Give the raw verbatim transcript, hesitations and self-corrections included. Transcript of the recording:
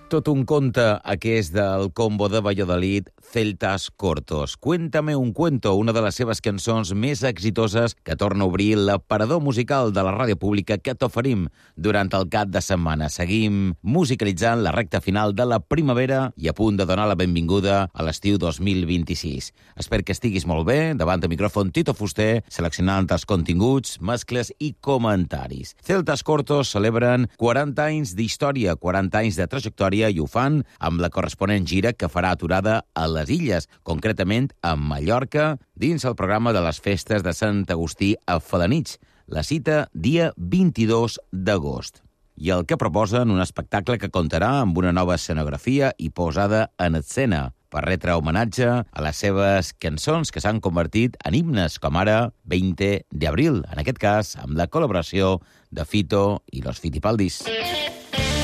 Tot un conte aquest del combo de Valladolid, Celtas Cortos. Cuéntame un cuento, una de les seves cançons més exitoses que torna a obrir l'aparador musical de la ràdio pública que t'oferim durant el cap de setmana. Seguim musicalitzant la recta final de la primavera i a punt de donar la benvinguda a l'estiu dos mil vint-i-sis. Espero que estiguis molt bé, davant del micròfon Tito Fuster, seleccionant els continguts, mescles i comentaris. Celtas Cortos celebren quaranta anys d'història, quaranta anys de trajectòria, i ho fan amb la corresponent gira que farà aturada a les Illes, concretament a Mallorca, dins el programa de les festes de Sant Agustí a Felanitx. La cita dia vint-i-dos d'agost. I el que proposen un espectacle que comptarà amb una nova escenografia i posada en escena per retre homenatge a les seves cançons que s'han convertit en himnes, com ara veinte de abril, en aquest cas amb la col·laboració de Fito i los Fitipaldis.